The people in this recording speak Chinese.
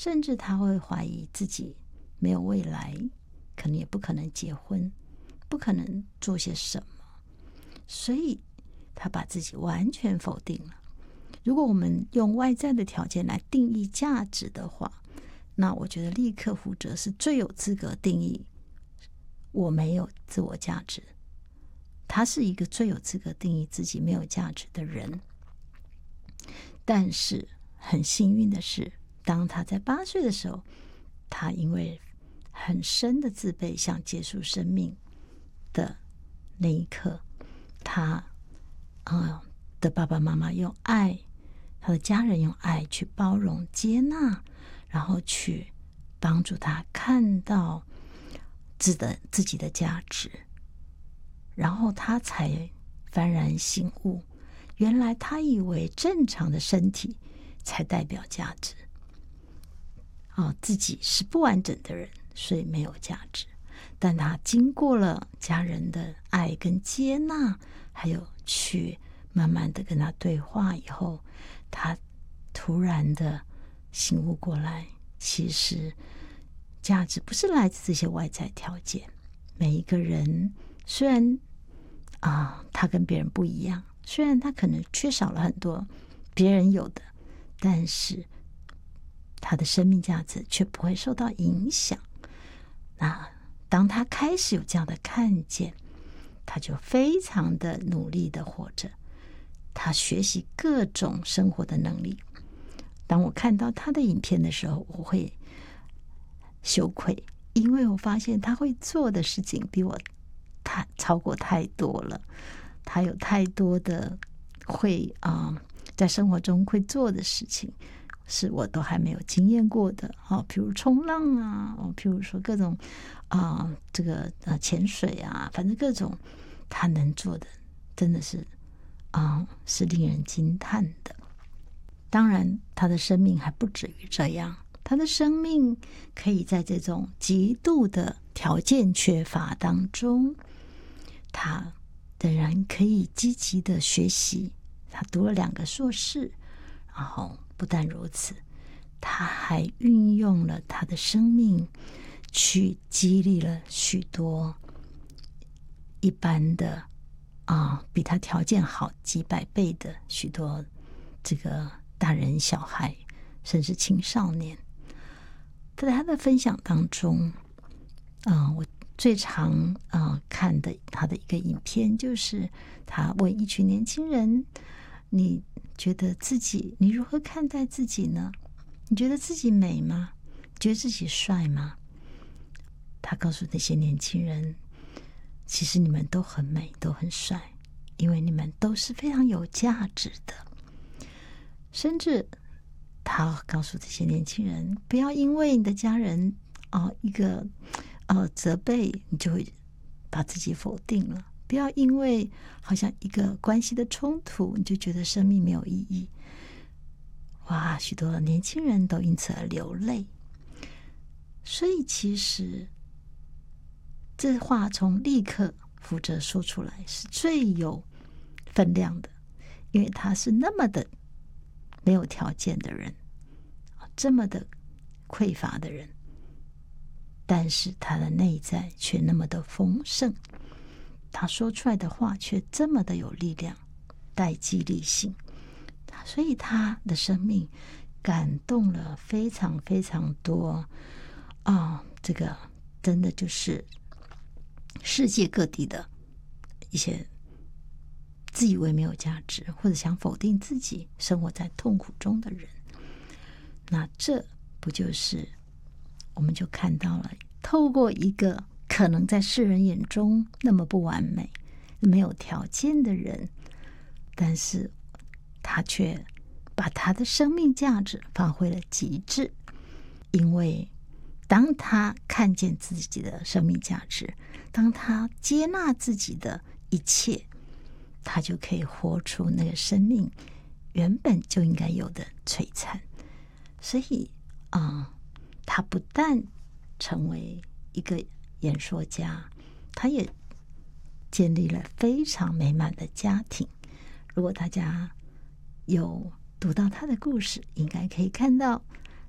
甚至他会怀疑自己没有未来，可能也不可能结婚，不可能做些什么，所以他把自己完全否定了。如果我们用外在的条件来定义价值的话，那我觉得立刻福哲是最有资格定义我没有自我价值，他是一个最有资格定义自己没有价值的人。但是很幸运的是，当他在8岁的时候，他因为很深的自卑，想结束生命的那一刻，他的爸爸妈妈用爱，他的家人用爱去包容接纳，然后去帮助他看到自己的价值，然后他才幡然醒悟，原来他以为正常的身体才代表价值，自己是不完整的人，所以没有价值。但他经过了家人的爱跟接纳，还有去慢慢的跟他对话以后，他突然的醒悟过来，其实价值不是来自这些外在条件。每一个人虽然他跟别人不一样，虽然他可能缺少了很多别人有的，但是他的生命价值却不会受到影响。那当他开始有这样的看见，他就非常的努力的活着，他学习各种生活的能力。当我看到他的影片的时候，我会羞愧，因为我发现他会做的事情比我超过太多了。他有太多的会在生活中会做的事情，是我都还没有经验过的。比如冲浪啊，譬如说各种这个潜水啊，反正各种他能做的，真的是是令人惊叹的。当然，他的生命还不止于这样，他的生命可以在这种极度的条件缺乏当中，他仍然可以积极的学习。他读了2个硕士，然后不但如此，他还运用了他的生命去激励了许多一般的比他条件好几百倍的许多这个大人小孩，甚至青少年。在他的分享当中我最常看的他的一个影片，就是他问一群年轻人，你觉得你如何看待自己呢？你觉得自己美吗？觉得自己帅吗？他告诉那些年轻人，其实你们都很美，都很帅，因为你们都是非常有价值的。甚至他告诉这些年轻人，不要因为你的家人一个责备，你就会把自己否定了。不要因为好像一个关系的冲突，你就觉得生命没有意义。哇，许多年轻人都因此而流泪。所以其实这话从立刻福哲说出来是最有分量的，因为他是那么的没有条件的人，这么的匮乏的人，但是他的内在却那么的丰盛，他说出来的话却这么的有力量，带激励性。所以他的生命感动了非常非常多这个真的就是世界各地的一些自以为没有价值或者想否定自己生活在痛苦中的人。那这不就是我们就看到了，透过一个可能在世人眼中那么不完美没有条件的人，但是他却把他的生命价值发挥了极致。因为当他看见自己的生命价值，当他接纳自己的一切，他就可以活出那个生命原本就应该有的璀璨。所以他不但成为一个演说家，他也建立了非常美满的家庭。如果大家有读到他的故事，应该可以看到